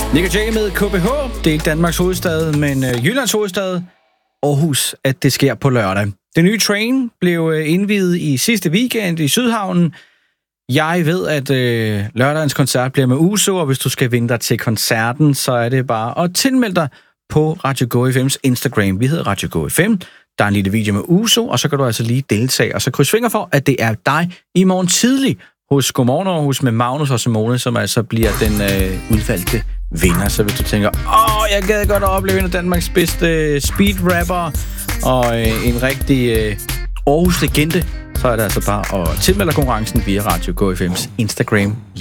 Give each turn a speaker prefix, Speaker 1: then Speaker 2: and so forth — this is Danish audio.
Speaker 1: Nick og Jay med KBH. Det er ikke Danmarks hovedstad, men Jyllands hovedstad, Aarhus, at det sker på lørdag. Den nye train blev indviet i sidste weekend i Sydhavnen. Jeg ved, at lørdagens koncert bliver med Uso, og hvis du skal vinde dig til koncerten, så er det bare at tilmelde dig på Radio Go FM's Instagram. Vi hedder Radio Go FM. Der er en lille video med Uso, og så kan du altså lige deltage. Og så kryds fingre for, at det er dig i morgen tidlig hos Godmorgen Aarhus med Magnus og Simone, som altså bliver den udvalgte vinder. Så hvis du tænker, jeg gad godt at opleve en af Danmarks bedste speedrapper og en rigtig Aarhus-legende, så er det altså bare at tilmelde konkurrencen via Radio Go FM's Instagram.